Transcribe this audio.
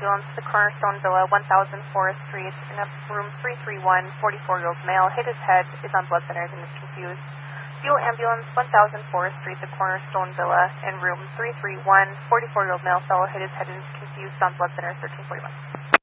ambulance to the Cornerstone Villa, 1000 Forest Street, in room 331, 44-year-old male, hit his head, is on blood thinners, and is confused. Fuel ambulance, 1000 Forest Street, the Cornerstone Villa, in room 331, 44-year-old male fellow hit his head and is confused, on blood thinners, 1341.